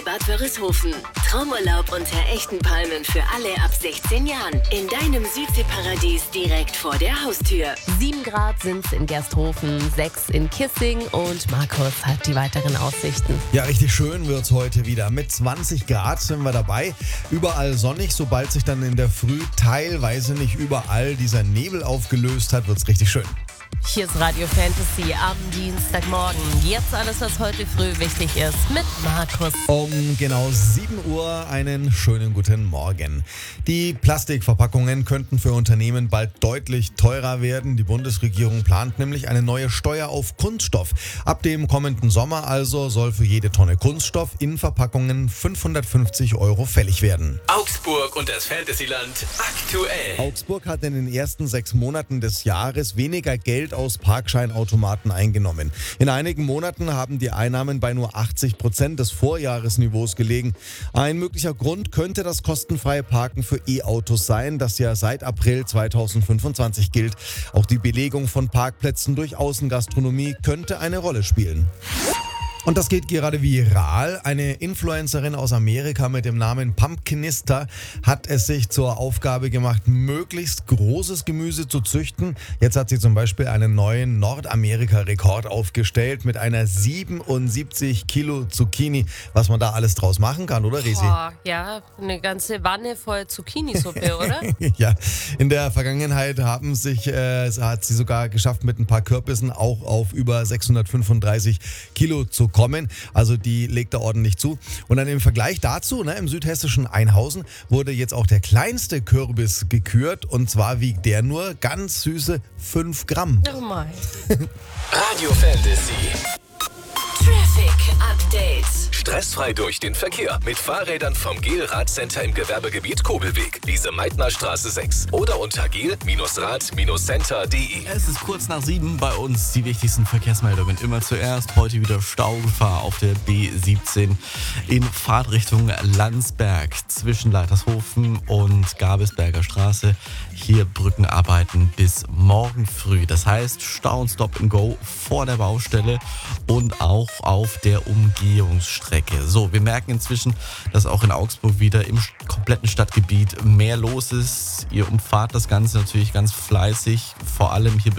Bad Wörishofen. Traumurlaub unter echten Palmen für alle ab 16 Jahren. In deinem Südseeparadies direkt vor der Haustür. 7 Grad sind's in Gersthofen, 6 in Kissing und Markus hat die weiteren Aussichten. Ja, richtig schön wird's heute wieder. Mit 20 Grad sind wir dabei. Überall sonnig. Sobald sich dann in der Früh teilweise nicht überall dieser Nebel aufgelöst hat, wird's richtig schön. Hier ist Radio Fantasy am Dienstagmorgen. Jetzt alles, was heute früh wichtig ist, mit Markus. Um genau 7 Uhr einen schönen guten Morgen. Die Plastikverpackungen könnten für Unternehmen bald deutlich teurer werden. Die Bundesregierung plant nämlich eine neue Steuer auf Kunststoff. Ab dem kommenden Sommer also soll für jede Tonne Kunststoff in Verpackungen 550 € fällig werden. Augsburg und das Fantasyland aktuell. Augsburg hat in den ersten 6 Monaten des Jahres weniger Geld aus Parkscheinautomaten eingenommen. In einigen Monaten haben die Einnahmen bei nur 80% des Vorjahresniveaus gelegen. Ein möglicher Grund könnte das kostenfreie Parken für E-Autos sein, das ja seit April 2025 gilt. Auch die Belegung von Parkplätzen durch Außengastronomie könnte eine Rolle spielen. Und das geht gerade viral. Eine Influencerin aus Amerika mit dem Namen Pumpkinister hat es sich zur Aufgabe gemacht, möglichst großes Gemüse zu züchten. Jetzt hat sie zum Beispiel einen neuen Nordamerika-Rekord aufgestellt mit einer 77 Kilo Zucchini. Was man da alles draus machen kann, oder Resi? Boah, ja, eine ganze Wanne voll Zucchini-Suppe, oder? Ja, in der Vergangenheit hat sie sogar geschafft, mit ein paar Kürbissen auch auf über 635 Kilo zu kommen. Also die legt da ordentlich zu. Und dann im Vergleich dazu, im südhessischen Einhausen, wurde jetzt auch der kleinste Kürbis gekürt. Und zwar wiegt der nur ganz süße 5 Gramm. Oh mein. Radio Fantasy. Traffic Update. Stressfrei durch den Verkehr mit Fahrrädern vom GEL Radcenter im Gewerbegebiet Kobelweg, Lise-Meitner-Straße 6 oder unter gel-rad-center.de. Es ist kurz nach 7 bei uns. Die wichtigsten Verkehrsmeldungen immer zuerst. Heute wieder Staugefahr auf der B17 in Fahrtrichtung Landsberg zwischen Leitershofen und Gabelsberger Straße. Hier Brückenarbeiten bis morgen früh. Das heißt Stau und Stop and Go vor der Baustelle und auch auf der Umgehungsstrecke. So, wir merken inzwischen, dass auch in Augsburg wieder im kompletten Stadtgebiet mehr los ist. Ihr umfahrt das Ganze natürlich ganz fleißig, vor allem hier